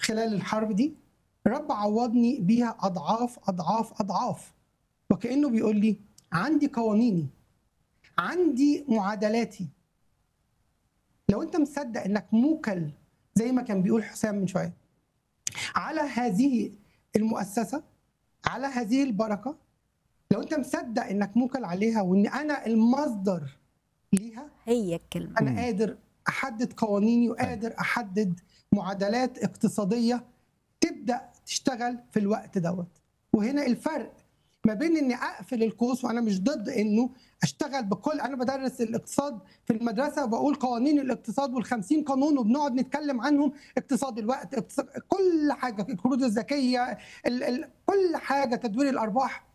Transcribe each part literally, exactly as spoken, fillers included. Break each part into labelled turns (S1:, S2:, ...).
S1: خلال الحرب دي رب عوضني بيها اضعاف اضعاف اضعاف، وكانه بيقول لي عندي قوانيني، عندي معادلاتي. لو انت مصدق انك موكل زي ما كان بيقول حسام من شويه على هذه المؤسسه، على هذه البركه، لو انت مصدق انك موكل عليها وان انا المصدر ليها،
S2: هي الكلمة.
S1: انا قادر احدد قوانيني وقادر احدد معادلات اقتصاديه تبدا تشتغل في الوقت دوت. وهنا الفرق ما بين اني اقفل القوس، وانا مش ضد انه اشتغل بكل، انا بدرس الاقتصاد في المدرسه وبقول قوانين الاقتصاد والخمسين قانون وبنقعد نتكلم عنهم، اقتصاد الوقت، اقتصاد كل حاجه، القروض الذكيه، ال... ال... كل حاجه، تدوير الارباح.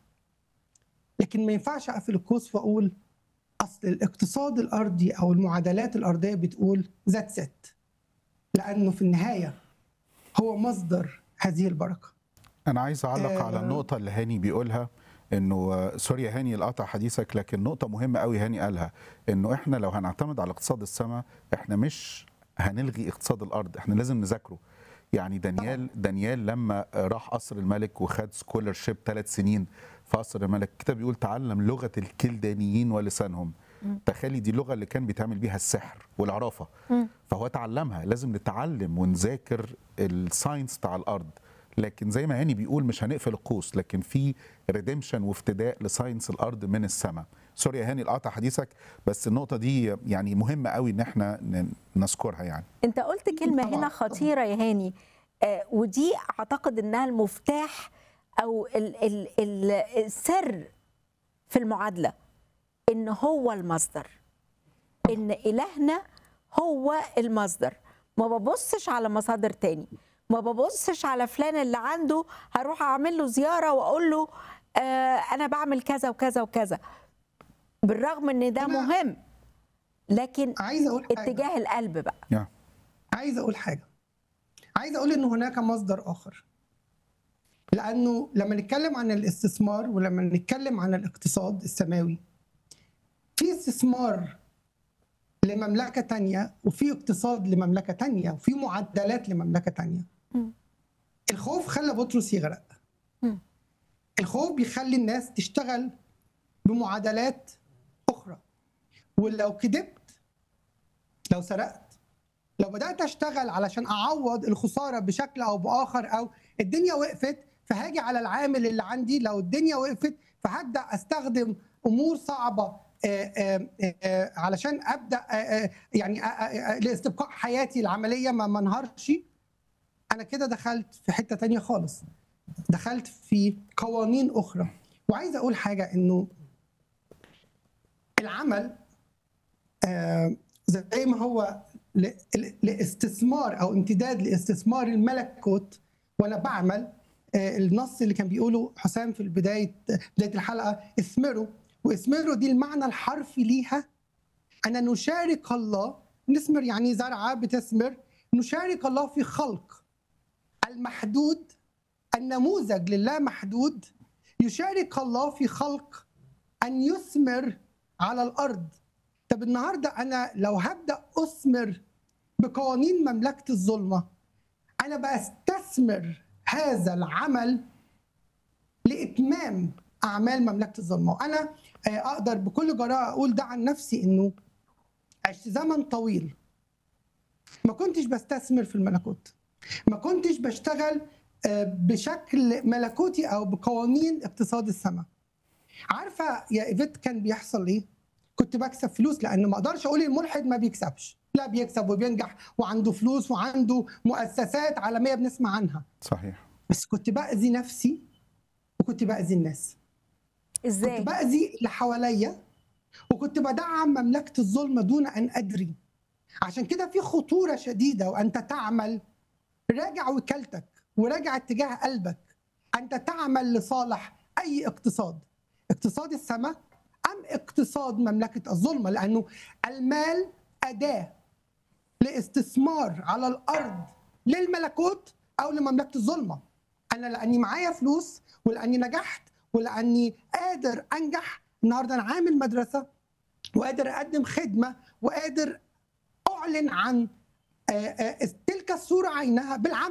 S1: لكن ما ينفعش اقفل القوس واقول اصل الاقتصاد الارضي او المعادلات الارضيه بتقول ذات ست، لانه في النهايه هو مصدر هذه البركه.
S3: أنا عايز أعلق
S1: آه
S3: على النقطة اللي هاني بيقولها، إنه سوري يا هاني القطع حديثك، لكن نقطة مهمة قوي هاني قالها، إنه إحنا لو هنعتمد على اقتصاد السماء إحنا مش هنلغي اقتصاد الأرض، إحنا لازم نذاكره. يعني دانيال دانيال لما راح قصر الملك وخد سكولرشيب ثلاث سنين في قصر الملك، الكتاب بيقول تعلم لغة الكلدانيين ولسانهم. تخيلي دي اللغة اللي كان بيتعمل بيها السحر والعرافة، فهو تعلمها. لازم نتعلم ونذاكر الساينس بتاع الأرض. لكن زي ما هاني بيقول مش هنقفل القوس، لكن في ريديمشن وافتداء لساينس الارض من السماء. سوري يا هاني القطع حديثك، بس النقطه دي يعني مهمه قوي ان احنا نذكرها. يعني
S2: انت قلت كلمه
S1: طبعاً.
S2: هنا خطيره يا هاني، آه ودي اعتقد انها المفتاح او ال ال ال السر في المعادله، ان هو المصدر، ان الهنا هو المصدر. ما ببصش على مصادر تاني، ما ببصش على فلان اللي عنده هروح اعمل له زياره واقول له آه انا بعمل كذا وكذا وكذا، بالرغم ان ده مهم، لكن
S1: عايز اقول حاجه،
S2: اتجاه القلب بقى.
S3: yeah.
S1: عايز اقول حاجه عايز اقول ان هناك مصدر اخر. لانه لما نتكلم عن الاستثمار ولما نتكلم عن الاقتصاد السماوي، في استثمار لمملكه تانية وفي اقتصاد لمملكه تانية وفي معدلات لمملكه تانية.
S2: م.
S1: الخوف خلى بطرس يغرق.
S2: م.
S1: الخوف بيخلي الناس تشتغل بمعادلات اخرى. ولو كدبت، لو سرقت، لو بدات اشتغل علشان اعوض الخساره بشكل او باخر، او الدنيا وقفت فهاجي على العامل اللي عندي، لو الدنيا وقفت فهبدا استخدم امور صعبه آآ آآ علشان ابدا آآ يعني لاستبقاء حياتي العمليه ما منهارش. انا كده دخلت في حته تانية خالص، دخلت في قوانين اخرى. وعايز اقول حاجه، انه العمل آه زي ما هو لاستثمار او امتداد لاستثمار الملكوت، وانا بعمل آه النص اللي كان بيقوله حسام في البدايه بدايه الحلقه، اثمروا. واثمروا دي المعنى الحرفي ليها ان نشارك الله. نثمر يعني زرعه بتثمر، نشارك الله في خلق المحدود، النموذج لله محدود، يشارك الله في خلق ان يثمر على الارض. طب النهارده انا لو هبدا اثمر بقوانين مملكه الظلمه، انا بستثمر هذا العمل لاتمام اعمال مملكه الظلمه. وانا اقدر بكل جراءه اقول ده عن نفسي، انه عشت زمن طويل ما كنتش بستثمر في الملكوت، ما كنتش بشتغل بشكل ملكوتي او بقوانين اقتصاد السماء. عارفه يا ايفيت كان بيحصل ايه؟ كنت بكسب فلوس، لان ما اقدرش اقول الملحد ما بيكسبش، لا بيكسب وبينجح وعنده فلوس وعنده مؤسسات عالميه بنسمع عنها.
S3: صحيح.
S1: بس كنت باذي نفسي وكنت باذي الناس.
S2: ازاي؟
S1: كنت باذي اللي حواليا وكنت بدعم مملكه الظلمه دون ان ادري. عشان كده في خطوره شديده وانت تعمل. راجع وكالتك وراجع اتجاه قلبك. انت تعمل لصالح اي اقتصاد، اقتصاد السماء ام اقتصاد مملكه الظلمه؟ لانه المال اداه لاستثمار على الارض للملكوت او لمملكه الظلمه. انا لاني معايا فلوس ولاني نجحت ولاني قادر انجح، النهارده انا عامل مدرسه وقادر اقدم خدمه وقادر اعلن عن تلك الصوره عينها بالعمل.